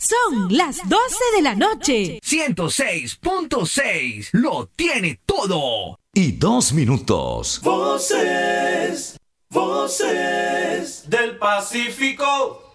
Son las 12 de la noche. 106.6 lo tiene todo. Y 2 minutos. Voces del Pacífico.